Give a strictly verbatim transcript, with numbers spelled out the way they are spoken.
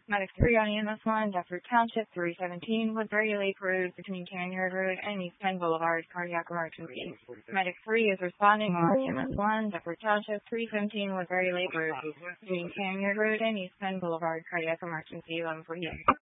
Medic three on E M S one, Deptford Township, three seventeen, Woodbury Lake Road, between Tanyard Road and East Penn Boulevard, cardiac emergency. Medic three is responding on E M S one, Deptford Township, three seventeen, Woodbury Lake Road, between Tanyard Road and East Penn Boulevard, cardiac emergency, eleven forty-eight.